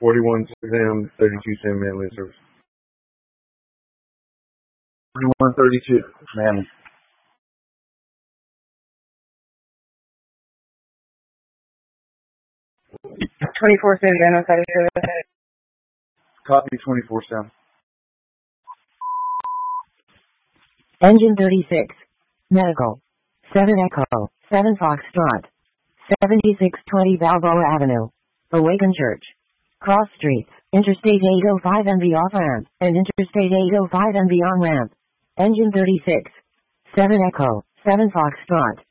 41 Sam, 32 Sam Manly service. 4132 Manly. 24 Sam Manly, Copy 24 Sam. Engine 36. Medical. 7 Echo. 7 Foxtrot. 7620 Balboa Avenue. Awaken Church. Cross Streets. Interstate 805 and the off-ramp, and Interstate 805 and the on-ramp. Engine 36. 7 Echo. 7 Foxtrot.